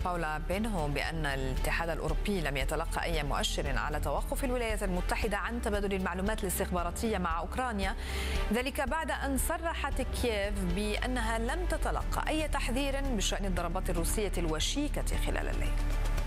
باولا بينهو بأن الاتحاد الأوروبي لم يتلقى أي مؤشر على توقف الولايات المتحدة عن تبادل المعلومات الاستخباراتية مع أوكرانيا، ذلك بعد أن صرحت كييف بأنها لم تتلقى أي تحذير بشأن الضربات الروسية الوشيكة خلال الليل.